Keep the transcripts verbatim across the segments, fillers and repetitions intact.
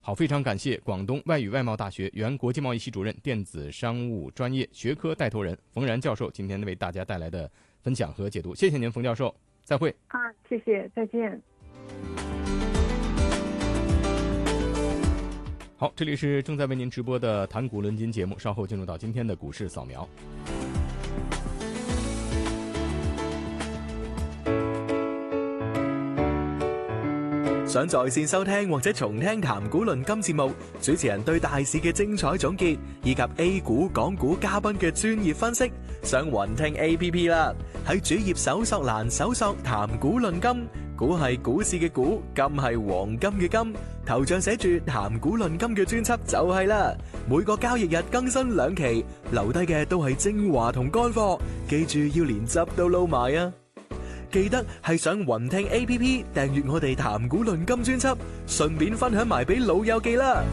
好，非常感谢广东外语外贸大学原国际贸易系主任、电子商务专业学科带头人冯然教授今天为大家带来的分享和解读，谢谢您，冯教授，再会。 啊，谢谢，再见。 好，这里是正在为您直播的谈股论金节目，稍后进入到今天的股市扫描。 想在線收聽或者重聽談股論金節目，主持人對大市嘅精彩總結，以及 A 股、港股嘉賓嘅專業分析，上雲聽 A P P 啦。喺主頁搜索欄搜索談股論金，股係股市嘅股，金係黃金嘅金，頭像寫住談股論金嘅專輯就係啦。每個交易日更新兩期，留低嘅都係精華同乾貨，記住要連汁都撈埋啊！記得係上雲聽 A P P 訂閱我哋談股論金專輯，順便分享埋俾老友記啦。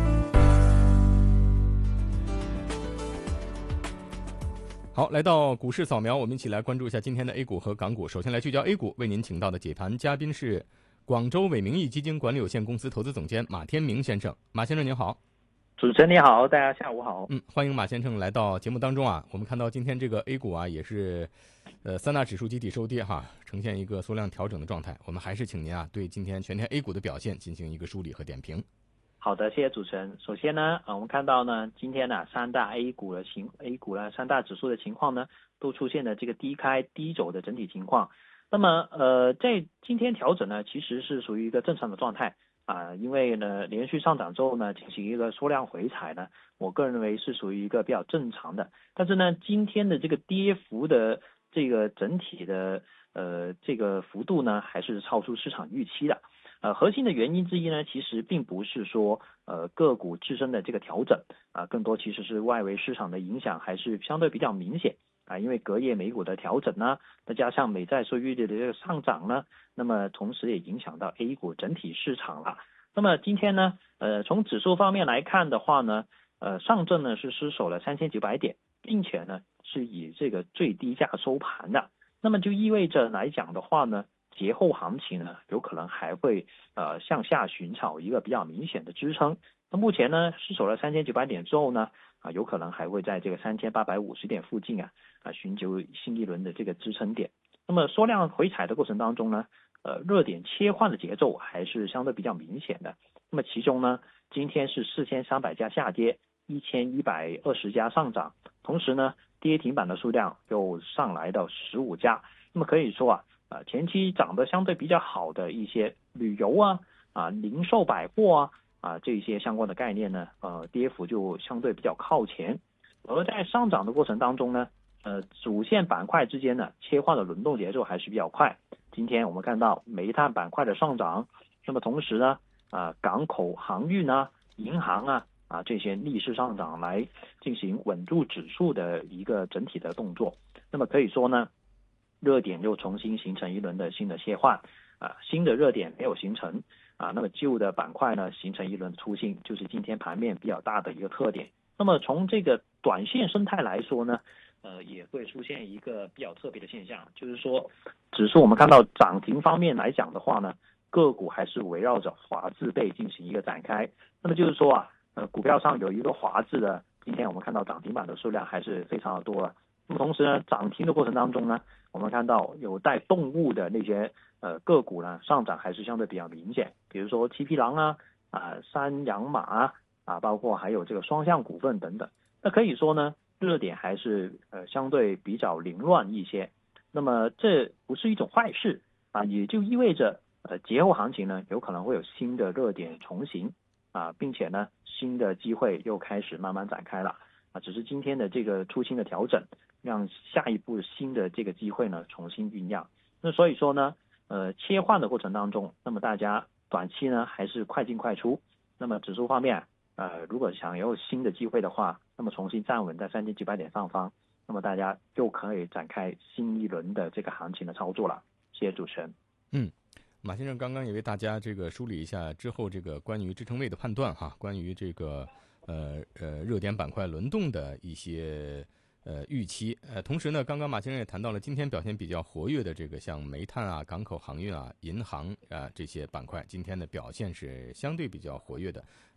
好，來到股市掃描，我們一起來關注一下今天的 A 股和港股。首先來聚焦 A 股，為您請到的解盤嘉賓是廣州偉明義基金管理有限公司投資總監馬天明先生。馬先生您好。 主持人你好，大家下午好。 嗯，歡迎馬先生來到節目當中啊。我們看到今天這個 A 股啊，也是，呃，三大指數集體收跌哈，呈現一個縮量調整的狀態。我們還是請您啊，對今天全天 A 股的表現進行一個梳理和點評。 好的，謝謝主持人。首先呢，呃，我們看到呢，今天呢，三大 A 股的情 A 股呢，三大指數的情況呢，都出現了這個低開低走的整體情況。那麼，呃，在今天調整呢，其實是屬於一個正常的狀態。啊、呃，因為呢連續上漲之後呢，進行一個縮量回踩呢，我個人認為是屬於一個比較正常的。但是呢，今天的這個跌幅的這個整體的呃這個幅度呢，還是超出市場預期的。呃，核心的原因之一呢，其實並不是說呃個股自身的這個調整啊、呃，更多其實是外圍市場的影響還是相對比較明顯。啊，因為隔夜美股的調整呢，再加上美債收益率的這個上漲呢，那麼同時也影響到 A 股整體市場了。那麼今天呢，呃，從指數方面來看的話呢，呃，上證呢是失守了三千九百點，並且呢是以這個最低價收盤的。那麼就意味着來講的話呢，節後行情呢有可能還會呃向下尋找一個比較明顯的支撐。那目前呢失守了三千九百點之後呢，啊，有可能還會在這個三千八百五十點附近啊。啊，尋求新一輪的這個支撐點。那麼縮量回踩的過程當中呢，呃，熱點切換的節奏還是相對比較明顯的。那麼其中呢，今天是四千三百家下跌，一千一百二十家上漲，同時呢，跌停板的數量又上來到十五家。那麼可以說啊，啊，前期漲得相對比較好的一些旅遊啊、啊零售百貨啊、啊這些相關的概念呢，呃，跌幅就相對比較靠前。而在上漲的過程當中呢，呃，主線板塊之間呢，切換的輪動節奏還是比較快。今天我們看到煤炭板塊的上漲，那麼同時呢，啊、呃，港口航運啊、銀行啊，啊這些逆勢上漲來進行穩住指數的一個整體的動作。那麼可以說呢，熱點又重新形成一輪的新的切換，啊，新的熱點沒有形成，啊，那麼舊的板塊呢形成一輪出新，就是今天盤面比較大的一個特點。那麼從這個短線生態來說呢，呃，也會出現一個比較特別的現象，就是說，指數我們看到漲停方面來講的話呢，個股還是圍繞着華字輩進行一個展開。那麼就是說啊，呃，股票上有一個華字的，今天我們看到漲停板的數量還是非常的多了。那麼同時呢，漲停的過程當中呢，我們看到有帶動物的那些呃個股呢，上漲還是相對比較明顯，比如說七匹狼啊，啊、呃、三陽馬啊，啊包括還有這個雙向股份等等。那可以說呢，熱點還是呃相對比較凌亂一些，那麼這不是一種壞事啊，也就意味着呃節後行情呢有可能會有新的熱點重行啊，並且呢新的機會又開始慢慢展開了啊，只是今天的這個出新的調整，讓下一步新的這個機會呢重新醞釀。那所以說呢，呃切換的過程當中，那麼大家短期呢還是快進快出。那麼指數方面，呃如果想有新的機會的話，那麼重新站穩在三千九百點上方，那麼大家又可以展開新一輪的這個行情的操作了。謝謝主持人。 嗯，馬先生剛剛也為大家這個梳理一下之後這個關於支撐位的判斷哈，關於這個呃呃熱點板塊輪動的一些呃预期。呃，同时呢，刚刚马先生也谈到了今天表现比较活跃的这个像煤炭啊、港口航运啊、银行啊这些板块，今天的表现是相对比较活跃的。